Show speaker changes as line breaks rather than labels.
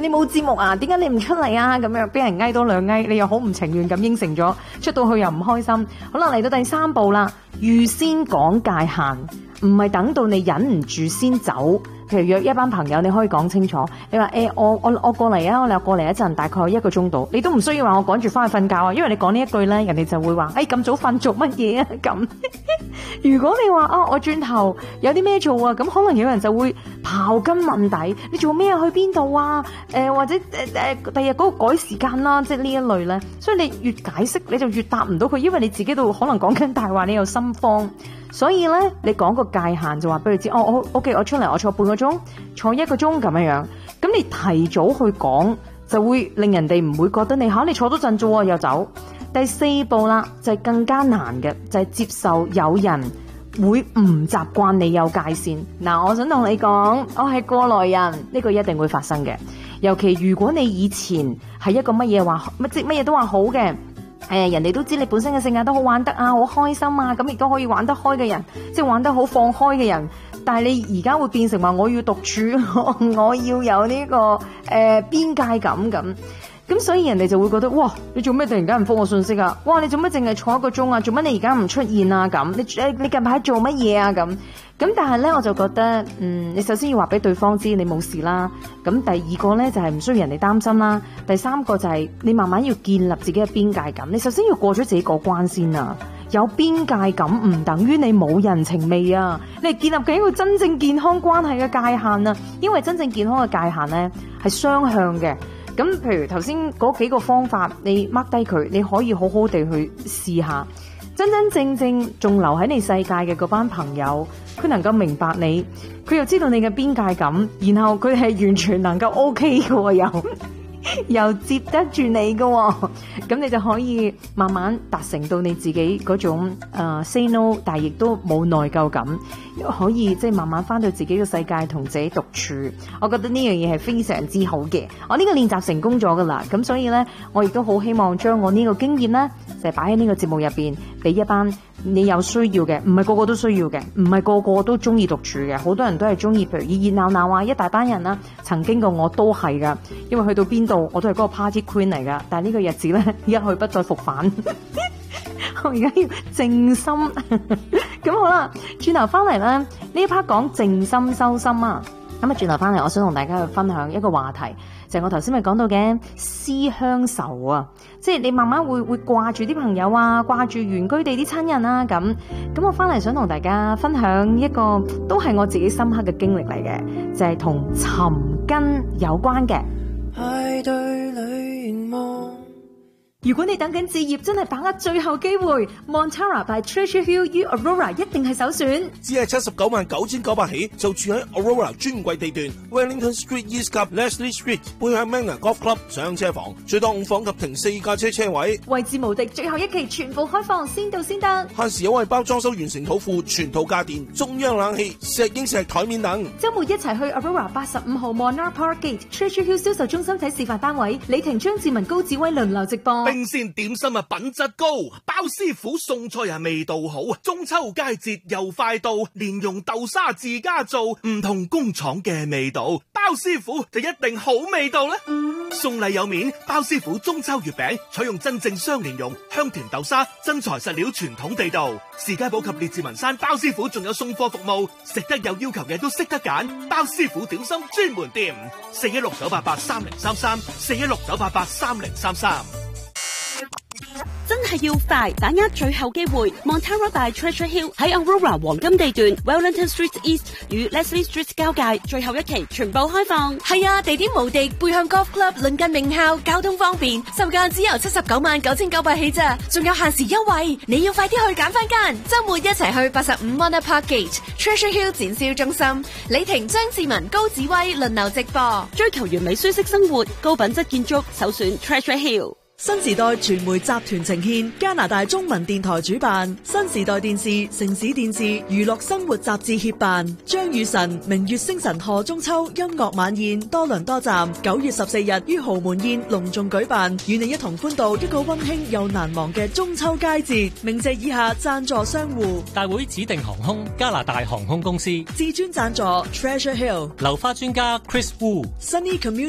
你冇節目啊？點解你唔出嚟啊？咁樣俾人嗌多兩嗌，你又好唔情願咁應承咗，出到去又唔開心。好啦，嚟到第3步啦，預先講界限，唔係等到你忍唔住先走。譬如約一班朋友，你可以講清楚，你話我過嚟啊，我哋過嚟一陣，大概1個鐘度，你都唔需要話我趕住翻去瞓覺啊，因為你講呢一句咧，人哋就會話咁早瞓做乜嘢啊咁。如果你話我轉頭有啲咩做啊，咁可能有人就會刨根問底，你做咩啊？去邊度啊？或者第日嗰個改時間啦，即係呢一類咧。所以你越解釋你就越答唔到佢，因為你自己都可能講緊大話，你有心慌。所以咧，你講個界限就話俾佢知，OK， 我出嚟，我坐半個鐘，坐1個鐘咁樣。咁你提早去講，就會令人哋唔會覺得你坐多陣啫又走。第4步啦，就係更加難嘅，就係接受有人會唔習慣你有界線。嗱，我想同你講，我係過來人，呢個一定會發生嘅。尤其如果你以前係一個乜嘢都話好嘅。人哋都知你本身嘅性格都好玩得啊，好開心啊，咁亦都可以玩得開嘅人，即係玩得好放開嘅人。但係你而家會變成話我要獨處，我要有呢個邊界感咁，所以人哋就會覺得哇，你做咩突然間唔覆我信息啊？哇，你做咩淨係坐1個鐘啊？做乜你而家唔出現啊？咁你近排做乜嘢啊？咁但係咧，我就覺得你首先要話俾對方知你冇事啦。咁第2個咧就係唔需要人哋擔心啦。第3個就係你慢慢要建立自己嘅邊界感。你首先要過咗自己個關先啊。有邊界感唔等於你冇人情味啊。你係建立緊一個真正健康關係嘅界限啊。因為真正健康嘅界限咧係雙向嘅。咁譬如頭先嗰幾個方法，你 mark 低佢，你可以好好地去試下。真真正正仲留喺你世界嘅嗰班朋友，佢能夠明白你，佢又知道你嘅邊界感，然後佢係完全能夠 OK 嘅，又接得住你嘅，咁你就可以慢慢達成到你自己嗰種say no， 但係亦都冇內疚感，可以即係慢慢翻到自己嘅世界同自己獨處。我覺得呢樣嘢係非常之好嘅。我呢個練習成功咗噶啦，咁所以呢，我亦都好希望將我呢個經驗呢，就係擺喺呢個節目入邊，俾一班你有需要嘅，唔係個個都需要嘅，唔係個個都中意獨處嘅，好多人都係中意，譬如熱熱鬧鬧啊，一大班人啦，曾經過我都係噶，因為去到邊度我都係嗰個 party queen 嚟噶，但係呢個日子咧一去不再復返，我而家要靜心，咁好啦，轉頭翻嚟咧呢一 part 講靜心修心啊，咁啊轉頭翻嚟，我想同大家去分享一個話題。就係我頭先咪講到嘅思鄉愁啊，即係你慢慢會掛住啲朋友啊，掛住原居地啲親人啊，咁我翻嚟想同大家分享一個都係我自己深刻嘅經歷嚟嘅，就係同尋根有關嘅。派對裏望，如果你等緊置業，真係把握最後機會 ，Montara by Treasure Hill U Aurora 一定係首選。
只係799900起，就住喺 Aurora 專櫃地段 Wellington Street East 及 Leslie Street 背向 Manor Golf Club 上車房，最多5房及停4架車位。
位置無敵，最後一期全部開放，先到先得。
限時優惠包裝修完成土庫，全套家電、中央冷氣、石英石台面等。
週末一齊去 Aurora 85號 Monarch Park Gate Treasure Hill 銷售中心睇示範單位，李婷、張志文、高子威輪流直播。
冰鮮點心啊，品質高，包師傅送菜啊，味道好。中秋佳節又快到，蓮蓉豆沙自家做，唔同工廠嘅味道，包師傅就一定好味道啦。送禮有面，包師傅中秋月餅採用真正雙蓮蓉、香甜豆沙，真材實料，傳統地道。士嘉堡及列治文山包師傅仲有送貨服務，食得有要求嘅都識得揀，包師傅點心專門店，4169883033，4169883033。
真係要快，把握最後機會 Montara by Treasure Hill 喺 Aurora 黃金地段 Wellington Street East 與 Leslie Street 交界，最後一期全部開放。
係啊，地點無敵，背向 Golf Club， 鄰近名校，交通方便，售價只由799900起咋，仲有限時優惠，你要快啲去揀翻間。周末一齊去85 Monarch Park Gate Treasure Hill 展銷中心，李婷、張志文、高子威輪流直播，
追求完美舒適生活，高品質建築，首選 Treasure Hill。
新時代傳媒集團呈獻，加拿大中文電台主辦，新時代電視、城市電視、娛樂生活雜誌協辦，張雨晨、明月星辰賀中秋音樂晚宴多倫多站9月14日於豪門宴隆重舉辦，與你一同歡度一個溫馨又難忘嘅中秋佳節。鳴謝以下贊助商戶：
大會指定航空、加拿大航空公司，
至尊贊助 Treasure Hill，
流花專家 Chris Wu，
Sunny Community。